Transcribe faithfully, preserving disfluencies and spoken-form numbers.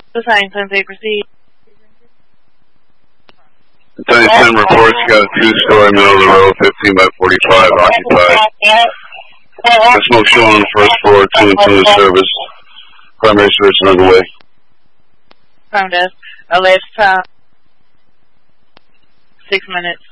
The sign ten they proceed. ten ten reports got a two-story middle of the road, fifteen by forty-five occupied. The smoke showing on the first floor, two and two in service. Primary search is underway. Front desk. Alleged time. Six minutes.